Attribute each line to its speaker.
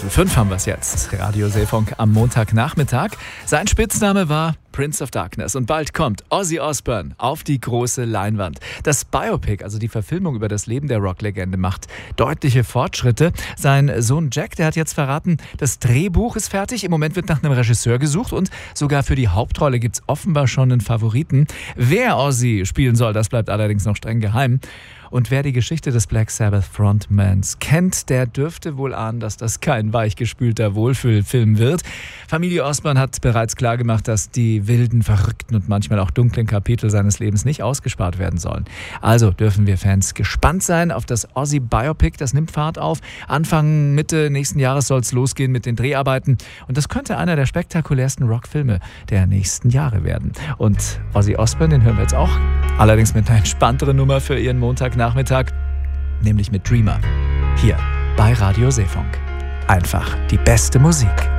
Speaker 1: 5 haben wir es jetzt. Radio Seefunk am Montagnachmittag. Sein Spitzname war Prince of Darkness. Und bald kommt Ozzy Osbourne auf die große Leinwand. Das Biopic, also die Verfilmung über das Leben der Rocklegende, macht deutliche Fortschritte. Sein Sohn Jack, der hat jetzt verraten, das Drehbuch ist fertig. Im Moment wird nach einem Regisseur gesucht und sogar für die Hauptrolle gibt es offenbar schon einen Favoriten. Wer Ozzy spielen soll, das bleibt allerdings noch streng geheim. Und wer die Geschichte des Black Sabbath Frontmans kennt, der dürfte wohl ahnen, dass das kein weichgespülter Wohlfühlfilm wird. Familie Osbourne hat bereits klargemacht, dass die wilden, verrückten und manchmal auch dunklen Kapitel seines Lebens nicht ausgespart werden sollen. Also dürfen wir Fans gespannt sein auf das Ozzy-Biopic. Das nimmt Fahrt auf. Anfang, Mitte nächsten Jahres soll es losgehen mit den Dreharbeiten. Und das könnte einer der spektakulärsten Rockfilme der nächsten Jahre werden. Und Ozzy Osbourne, den hören wir jetzt auch. Allerdings mit einer entspannteren Nummer für Ihren Montagnachmittag, nämlich mit Dreamer. Hier bei Radio Seefunk. Einfach die beste Musik.